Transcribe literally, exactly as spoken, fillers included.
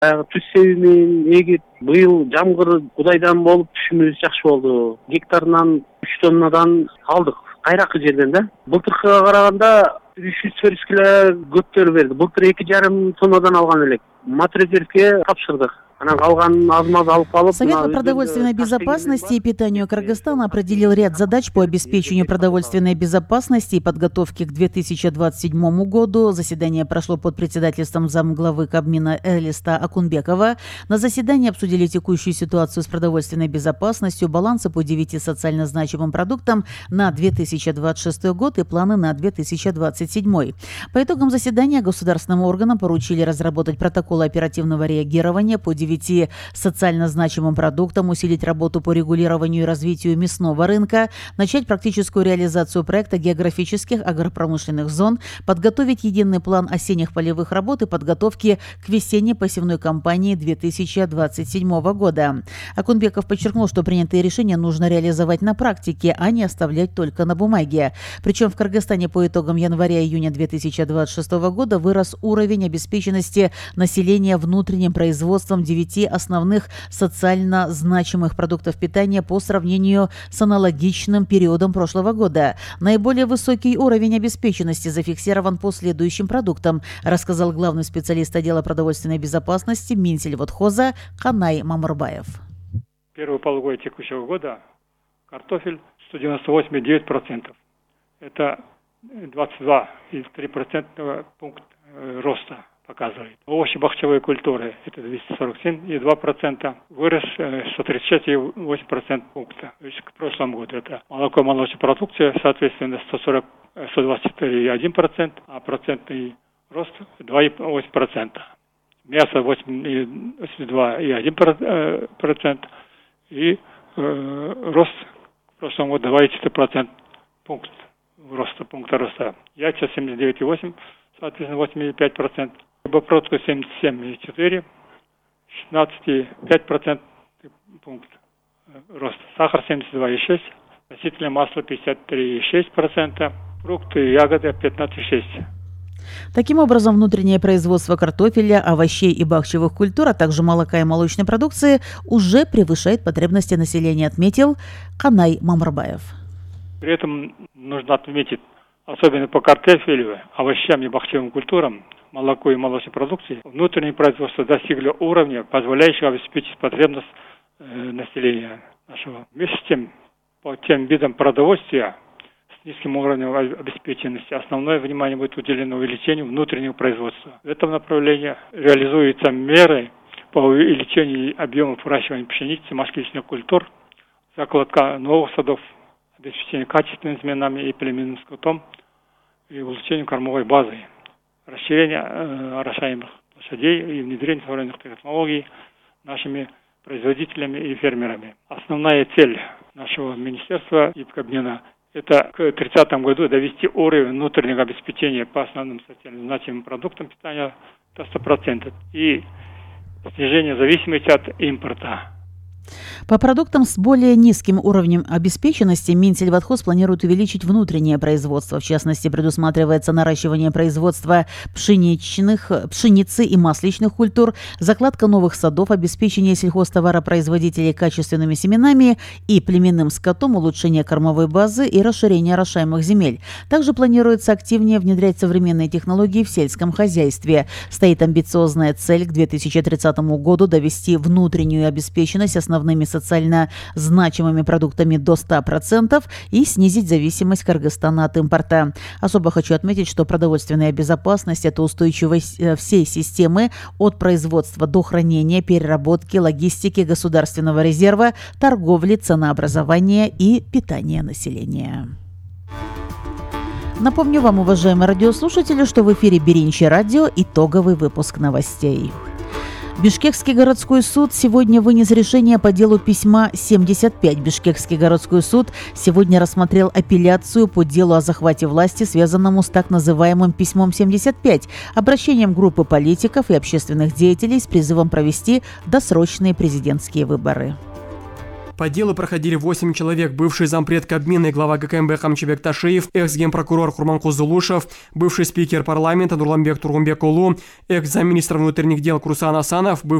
Баягы түз себими эгип, быйыл жамгыр Кудайдан болуп түшүмүз жакшы болду. Гектарынан үч тоннадан алдык. Кайракы жерден да. Былтыркыга караганда үч жүз төрт кило көптөр берди. Былтыр эки жарым тоннадан алган элек. Матрезервке тапшырдык. Совет по продовольственной безопасности и питанию Кыргызстана определил ряд задач по обеспечению продовольственной безопасности и подготовке к две тысячи двадцать седьмому году. Заседание прошло под председательством замглавы Кабмина Элиста Акунбекова. На заседании обсудили текущую ситуацию с продовольственной безопасностью, балансы по девяти социально значимым продуктам на две тысячи двадцать шестой год и планы на две тысячи двадцать седьмой. По итогам заседания государственным органам поручили разработать протоколы оперативного реагирования по девяти социально значимым продуктам, усилить работу по регулированию и развитию мясного рынка, начать практическую реализацию проекта географических агропромышленных зон, подготовить единый план осенних полевых работ и подготовки к весенней посевной кампании две тысячи двадцать седьмого года. Акунбеков подчеркнул, что принятые решения нужно реализовать на практике, а не оставлять только на бумаге. Причем в Кыргызстане по итогам января-июня две тысячи двадцать шестого года вырос уровень обеспеченности населения внутренним производством девяти основных социально значимых продуктов питания по сравнению с аналогичным периодом прошлого года. Наиболее высокий уровень обеспеченности зафиксирован по следующим продуктам, рассказал главный специалист отдела продовольственной безопасности Минсельводхоза Канай Мамурбаев. Первое полугодие текущего года картофель сто девяносто восемь и девять десятых процента. Это двадцать два и три десятых процента пункт роста показывает. Овощи бахчевой культуры это двести сорок семь и два процента. Вырос сто тридцать шесть и восемь десятых процента пункта. То есть к прошлому году это молоко и молочная продукция, соответственно, сто сорок, сто двадцать четыре и один процент, а процентный рост два и восемь десятых процента. Мясо восемьдесят два и один процент и э, рост к прошлому году два и четыре десятых процента пункт роста, пункта роста. Яйца семьдесят девять и восемь, соответственно, восемьдесят пять процентов. Рыбопродукты семьдесят семь и четыре, шестнадцать и пять процентов пункт роста. Сахар семьдесят два и шесть, растительное масло пятьдесят три и шесть процента, фрукты и ягоды пятнадцать и шесть процентов. Таким образом, внутреннее производство картофеля, овощей и бахчевых культур, а также молока и молочной продукции уже превышает потребности населения, отметил Канай Мамурбаев. При этом нужно отметить, особенно по картофелю, овощам и бахчевым культурам, молоку и молочной продукции, внутреннее производство достигло уровня, позволяющего обеспечить потребность э, населения нашего. Вместе с тем, по тем видам продовольствия с низким уровнем обеспеченности основное внимание будет уделено увеличению внутреннего производства. В этом направлении реализуются меры по увеличению объемов выращивания пшеницы, масличных культур, закладка новых садов, обеспечение качественными семенами и племенным скотом и улучшение кормовой базы, расширение э, орошаемых площадей и внедрение современных технологий нашими производителями и фермерами. Основная цель нашего министерства и Кабмина – это к тридцатому году довести уровень внутреннего обеспечения по основным социально значимым продуктам питания до ста процентов и снижение зависимости от импорта. По продуктам с более низким уровнем обеспеченности Минсельводхоз планирует увеличить внутреннее производство. В частности, предусматривается наращивание производства пшеничных, пшеницы и масличных культур, закладка новых садов, обеспечение сельхозтоваропроизводителей качественными семенами и племенным скотом, улучшение кормовой базы и расширение орошаемых земель. Также планируется активнее внедрять современные технологии в сельском хозяйстве. Стоит амбициозная цель к две тысячи тридцатому году довести внутреннюю обеспеченность основными социально значимыми продуктами до ста процентов и снизить зависимость Кыргызстана от импорта. Особо хочу отметить, что продовольственная безопасность – это устойчивость всей системы от производства до хранения, переработки, логистики, государственного резерва, торговли, ценообразования и питания населения. Напомню вам, уважаемые радиослушатели, что в эфире Беринчи радио итоговый выпуск новостей. Бишкекский городской суд сегодня вынес решение по делу письма семьдесят пять. Бишкекский городской суд сегодня рассмотрел апелляцию по делу о захвате власти, связанному с так называемым письмом семьдесят пять, обращением группы политиков и общественных деятелей с призывом провести досрочные президентские выборы. По делу проходили восемь человек: бывший зампред Кабмина и глава ГКМБ Камчебек Ташиев, экс-генпрокурор Курманкул Зулушев, бывший спикер парламента Нурланбек Тургунбек-Улу, экс-замминистра внутренних дел Курсан Асанов,